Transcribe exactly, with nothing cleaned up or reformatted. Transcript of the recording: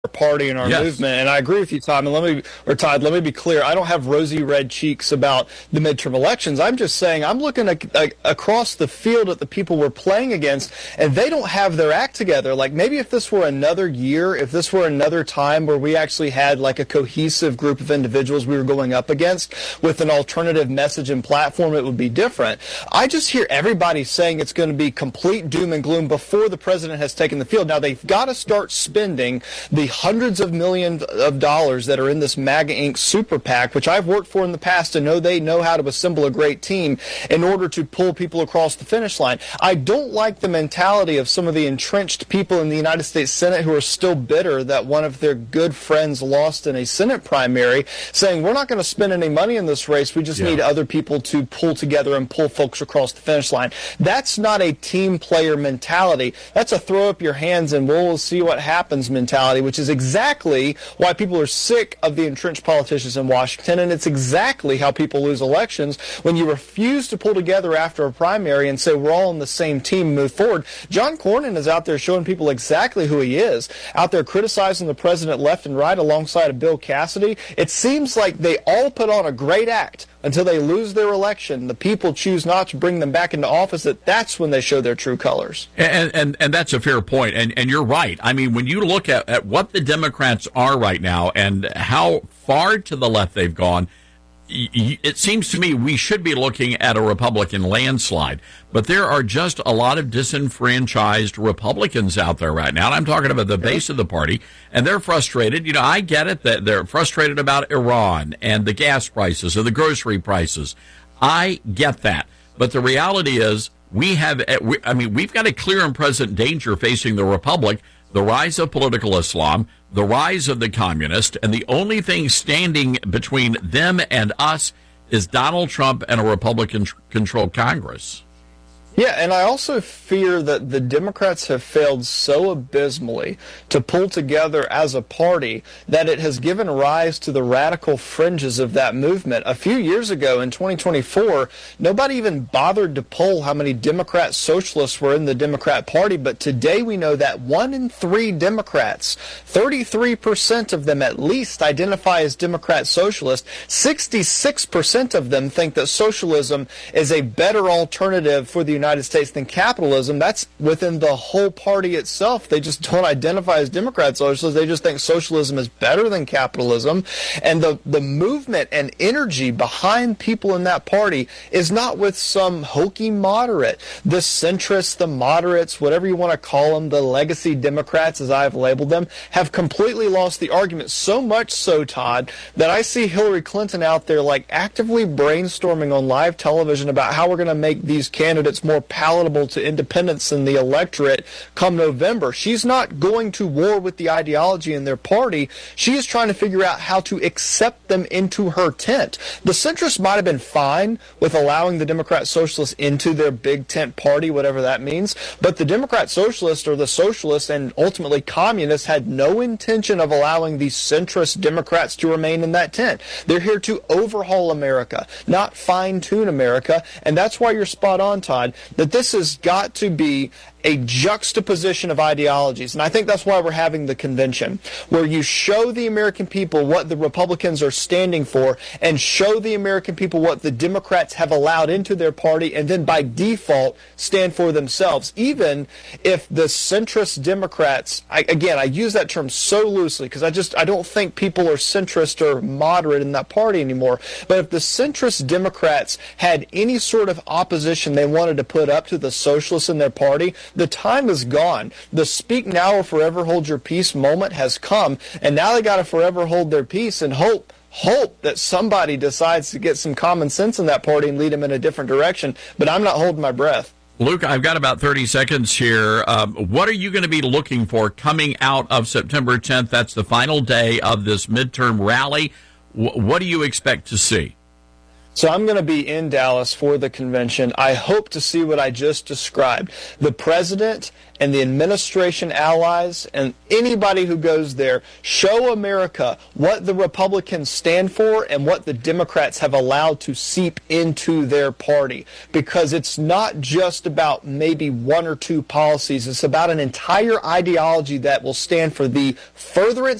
party and our yes. movement. And I agree with you, Tom. And let me, or Todd, let me be clear. I don't have rosy red cheeks about the midterm elections. I'm just saying I'm looking at, uh, across the field at the people we're playing against, and they don't have their act together. Like maybe if this were another year, if this were another time where we actually had like a cohesive group of individuals we were going up against with an alternative message and platform, it would be different. I just hear everybody saying it's going to be complete doom and gloom before the president has taken the field. Now they've got to start spending the hundreds of millions of dollars that are in this MAGA Incorporated super PAC, which I've worked for in the past and know they know how to assemble a great team in order to pull people across the finish line. I don't like the mentality of some of the entrenched people in the United States Senate who are still bitter that one of their good friends lost in a Senate primary, saying we're not going to spend any money in this race, we just yeah. need other people to pull together and pull folks across the finish line. That's not a team player mentality. That's a throw up your hands and we'll see what happens mentality, which is exactly why people are sick of the entrenched politicians in Washington, and it's exactly how people lose elections when you refuse to pull together after a primary and say we're all on the same team and move forward. John Cornyn is out there showing people exactly who he is, out there criticizing the president left and right alongside of Bill Cassidy. It seems like they all put on a great act until they lose their election. The people choose not to bring them back into office. That that's when they show their true colors. And and, and that's a fair point. And and you're right. I mean, when you look at, at what the Democrats are right now and how far to the left they've gone, it seems to me we should be looking at a Republican landslide. But there are just a lot of disenfranchised Republicans out there right now. And I'm talking about the base of the party, and they're frustrated. You know, I get it that they're frustrated about Iran and the gas prices and the grocery prices. I get that. But the reality is we have, I mean, we've got a clear and present danger facing the Republic, the rise of political Islam, the rise of the communists, and the only thing standing between them and us is Donald Trump and a Republican-controlled Congress. Yeah, and I also fear that the Democrats have failed so abysmally to pull together as a party that it has given rise to the radical fringes of that movement. A few years ago, in twenty twenty-four, nobody even bothered to poll how many Democrat socialists were in the Democrat Party, but today we know that one in three Democrats, thirty-three percent of them at least, identify as Democrat socialist. sixty-six percent of them think that socialism is a better alternative for the United States than capitalism. That's within the whole party itself. They just don't identify as Democrat socialists. They just think socialism is better than capitalism. And the, the movement and energy behind people in that party is not with some hokey moderate. The centrists, the moderates, whatever you want to call them, the legacy Democrats, as I've labeled them, have completely lost the argument. So much so, Todd, that I see Hillary Clinton out there like actively brainstorming on live television about how we're going to make these candidates more more palatable to independents and the electorate come November. She's not going to war with the ideology in their party. She is trying to figure out how to accept them into her tent. The centrists might have been fine with allowing the Democrat Socialists into their big tent party, whatever that means, but the Democrat Socialists or the Socialists and ultimately Communists had no intention of allowing the centrist Democrats to remain in that tent. They're here to overhaul America, not fine-tune America, and that's why you're spot on, Todd, that this has got to be a juxtaposition of ideologies. And I think that's why we're having the convention, where you show the American people what the Republicans are standing for and show the American people what the Democrats have allowed into their party and then by default stand for themselves. Even if the centrist Democrats, I, again, I use that term so loosely because I just, I don't think people are centrist or moderate in that party anymore. But if the centrist Democrats had any sort of opposition they wanted to put up to the socialists in their party, the time is gone. The speak now or forever hold your peace moment has come, and now they got to forever hold their peace and hope hope that somebody decides to get some common sense in that party and lead them in a different direction. But I'm not holding my breath. Luke, I've got about thirty seconds here. Um, what are you going to be looking for coming out of September tenth? That's the final day of this midterm rally. W- what do you expect to see? So I'm going to be in Dallas for the convention. I hope to see what I just described. The president and the administration allies and anybody who goes there show America what the Republicans stand for and what the Democrats have allowed to seep into their party. Because it's not just about maybe one or two policies. It's about an entire ideology that will stand for the furtherance